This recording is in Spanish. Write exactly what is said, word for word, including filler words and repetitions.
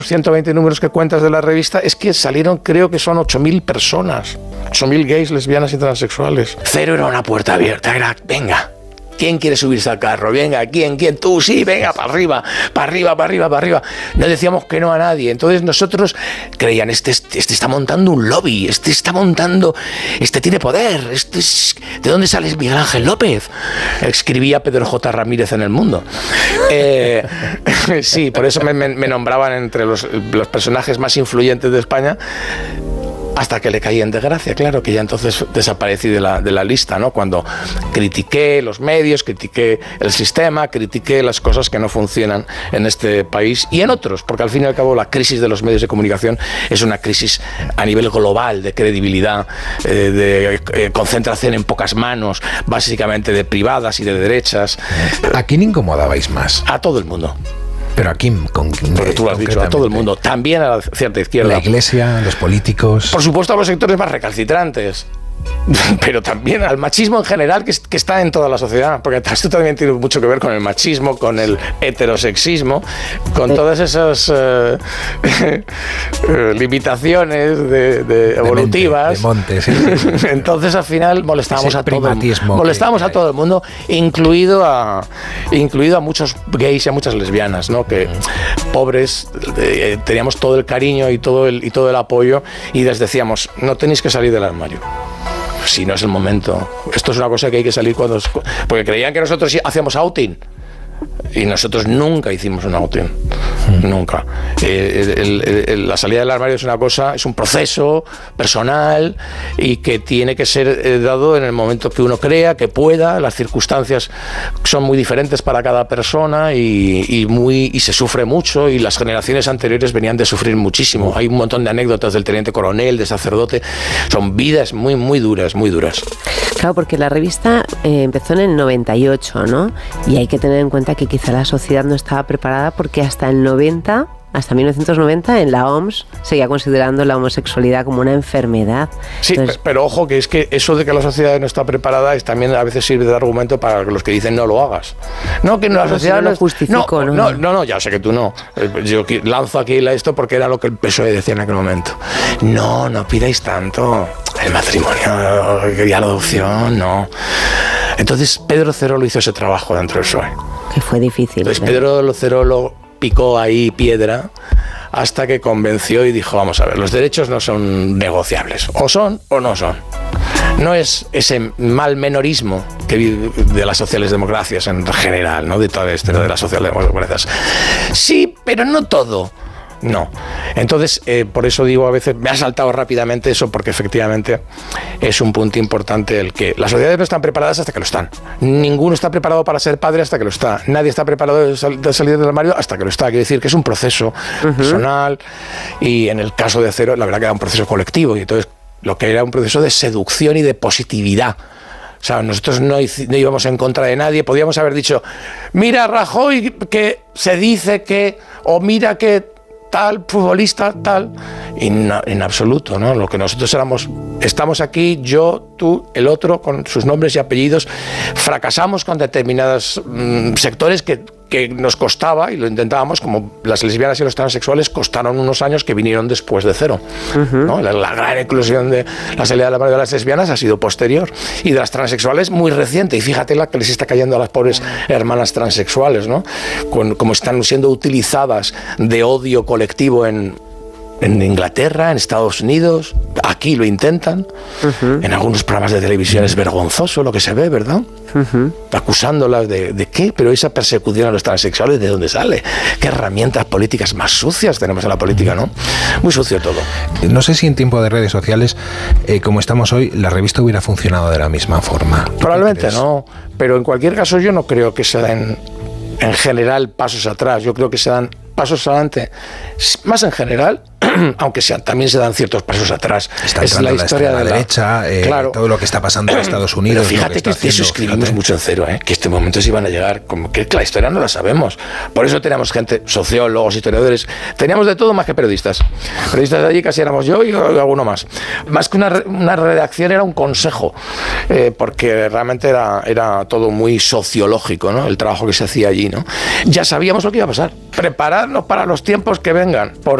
ciento veinte números que cuentas de la revista, es que salieron, creo que son ocho mil personas, ocho mil gays, lesbianas y transexuales. Cero era una puerta abierta, era, venga, ¿quién quiere subirse al carro? Venga, ¿quién? ¿Quién? Tú, sí, venga, para arriba, para arriba, para arriba, para arriba. No decíamos que no a nadie. Entonces nosotros creían, este, este, este está montando un lobby, este está montando, este tiene poder, este es, ¿de dónde sales Miguel Ángel López? Escribía Pedro J. Ramírez en El Mundo. Eh, sí, por eso me, me, me nombraban entre los, los personajes más influyentes de España. Hasta que le caí en desgracia, claro, que ya entonces desaparecí de la, de la lista, ¿no? Cuando critiqué los medios, critiqué el sistema, critiqué las cosas que no funcionan en este país y en otros, porque al fin y al cabo la crisis de los medios de comunicación es una crisis a nivel global de credibilidad, eh, de eh, concentración en pocas manos, básicamente de privadas y de derechas. ¿A quién incomodabais más? A todo el mundo. ¿Pero a quién? Con, Porque tú lo has dicho, a todo el mundo, también a la cierta izquierda. La Iglesia, los políticos. Por supuesto a los sectores más recalcitrantes, pero también al machismo en general que, que está en toda la sociedad, porque esto también tiene mucho que ver con el machismo, con el heterosexismo, con todas esas eh, eh, limitaciones de, de evolutivas. De, mente, de monte, sí. Entonces al final molestábamos a todo, molestábamos que, a todo el mundo, incluido a, incluido a muchos gays y a muchas lesbianas, ¿no? Que uh-huh. pobres, eh, teníamos todo el cariño y todo el, y todo el apoyo y les decíamos, no tenéis que salir del armario. Si no es el momento. Esto es una cosa que hay que salir cuando... Porque creían que nosotros hacíamos outing. Y nosotros nunca hicimos un outing. Mm. Nunca. Eh, el, el, el, la salida del armario es una cosa, es un proceso personal y que tiene que ser eh, dado en el momento que uno crea, que pueda. Las circunstancias son muy diferentes para cada persona y, y, muy, y se sufre mucho y las generaciones anteriores venían de sufrir muchísimo. Hay un montón de anécdotas del teniente coronel, de sacerdote. Son vidas muy, muy duras, muy duras. Claro, porque la revista eh, empezó en el noventa y ocho, ¿no? Y hay que tener en cuenta que quizá la sociedad no estaba preparada porque hasta el noventa, hasta mil novecientos noventa, en la O M S seguía considerando la homosexualidad como una enfermedad. Sí, Entonces, pero ojo, que es que eso de que la sociedad no está preparada es también a veces sirve de argumento para los que dicen no lo hagas. No, que no, la sociedad no no lo justifico, no, no, no, no, ya sé que tú no. Yo lanzo aquí esto porque era lo que el P S O E decía en aquel momento. No, no pidáis tanto. El matrimonio, ya la adopción, no. Entonces Pedro Cerolo hizo ese trabajo dentro del P S O E. Que fue difícil. Entonces Pedro Cerolo picó ahí piedra hasta que convenció y dijo, vamos a ver, los derechos no son negociables, o son o no son. No es ese mal menorismo que de las sociales democracias en general, ¿no? De toda esta de las sociales democracias. Sí, pero no todo. No. Entonces, eh, por eso digo, a veces me ha saltado rápidamente eso, porque efectivamente es un punto importante el que las sociedades no están preparadas hasta que lo están. Ninguno está preparado para ser padre hasta que lo está. Nadie está preparado de, sal, de salir del armario hasta que lo está. Quiere decir que es un proceso uh-huh. personal y en el caso de Cero, la verdad que era un proceso colectivo y entonces lo que era un proceso de seducción y de positividad. O sea, nosotros no, no íbamos en contra de nadie. Podíamos haber dicho, mira Rajoy que se dice que, o mira que tal, futbolista, tal, y no, en absoluto, ¿no? Lo que nosotros éramos, estamos aquí, yo, tú, el otro, con sus nombres y apellidos, fracasamos con determinados mmm, sectores que, que nos costaba, y lo intentábamos, como las lesbianas y los transexuales costaron unos años que vinieron después de Cero, uh-huh. ¿no? La, la gran inclusión de la salida de la mano de las lesbianas ha sido posterior, y de las transexuales muy reciente, y fíjate la que les está cayendo a las pobres hermanas transexuales, ¿no? Con, como están siendo utilizadas de odio colectivo en, en Inglaterra, en Estados Unidos, aquí lo intentan, uh-huh. en algunos programas de televisión es vergonzoso lo que se ve, ¿verdad? Uh-huh. Acusándolas de, de qué, pero esa persecución a los transexuales, ¿de dónde sale? ¿Qué herramientas políticas más sucias tenemos en la política, no? Muy sucio todo. No sé si en tiempo de redes sociales, eh, como estamos hoy, la revista hubiera funcionado de la misma forma. Probablemente no, pero en cualquier caso yo no creo que se den en general pasos atrás, yo creo que se dan pasos adelante, más en general aunque sea, también se dan ciertos pasos atrás. Está es la historia de la, de la derecha, eh, claro. todo lo que está pasando en Estados Unidos. Pero fíjate que, que de eso escribimos fíjate. mucho en Cero, ¿eh? Que este momento se iban a llegar, como que la historia no la sabemos. Por eso teníamos gente, sociólogos, historiadores, teníamos de todo más que periodistas. Periodistas de allí casi éramos yo y alguno más. Más que una, una redacción era un consejo, eh, porque realmente era, era todo muy sociológico, ¿no? El trabajo que se hacía allí, ¿no? Ya sabíamos lo que iba a pasar. Prepararnos para los tiempos que vengan.